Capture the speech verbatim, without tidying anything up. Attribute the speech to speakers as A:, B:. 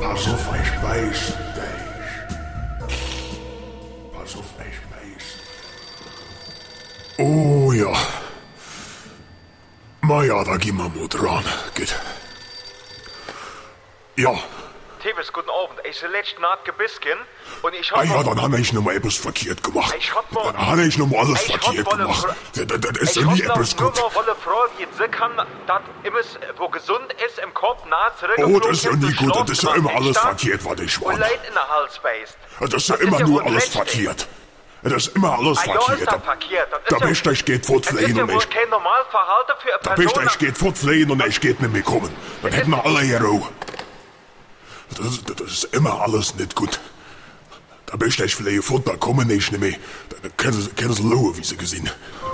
A: Pass auf, ich beiß dich. Pass auf, ich beiß. Oh ja. Ma ja, da gehen wir mal dran. Geht. Ja.
B: Tibis, guten Abend. Ich bin letzte Nacht gebisken und ich hab...
A: Ah ja, dann habe ich noch mal etwas verkehrt gemacht.
B: Ich hab mal...
A: Dann habe ich noch mal alles
B: ich
A: verkehrt
B: hab mal
A: gemacht.
B: Fra-
A: Das, das ist
B: ich
A: ja nie
B: hab
A: etwas
B: nur
A: gut.
B: mal eine Frage, die sie kann, dass immer, wo gesund ist, im Kopf nah zurück...
A: Oh, das ist ja nie gut. Das ist ja immer alles verkehrt, was ich
B: Und
A: war.
B: Leid in der Hals beißt.
A: Das ist ja
B: Das
A: immer
B: ist ja
A: nur
B: wohl
A: alles
B: recht,
A: verkehrt. Das ist immer alles
B: Ah, ja, ist
A: verkehrt.
B: das verkehrt. Das ist
A: Da
B: ja-
A: bist du, ich geht
B: Das
A: fortfliehen
B: ist ja
A: und
B: wohl
A: ich...
B: kein Normalverhalten für
A: Da
B: eine
A: bist du,
B: Person...
A: ich geht fortfliehen und ich geht nicht mehr kommen. Dann hätten wir alle hier auch. Das, das ist immer alles nicht gut. Da bist du, ich fliege fort, da kommen ich nicht mehr. Da können sie, können sie schauen, wie sie gesehen.